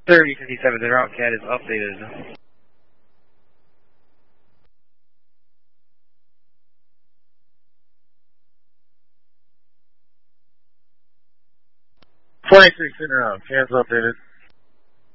3057, the route CAD is updated. 23 center out, CAD's updated.